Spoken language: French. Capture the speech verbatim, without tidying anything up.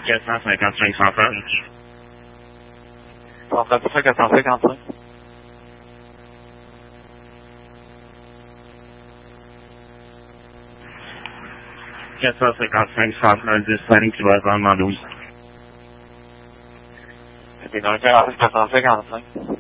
quatre cent cinquante-cinq centrale. Centrale pour ça, quatre cent cinquante-cinq. quatre cent cinquante-cinq centrale dix cinq qui va être en douze. C'est dans le cas quatre cent cinquante-cinq.